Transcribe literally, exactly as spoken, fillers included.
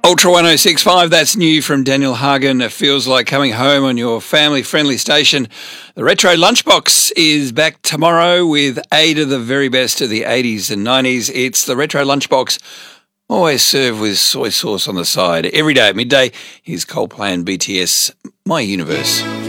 Ultra one oh six point five, that's new from Daniel Hagen. It feels like coming home on your family-friendly station. The Retro Lunchbox is back tomorrow with eight of the very best of the eighties and nineties. It's the Retro Lunchbox, always served with soy sauce on the side. Every day at midday, here's Coldplay and B T S, My Universe.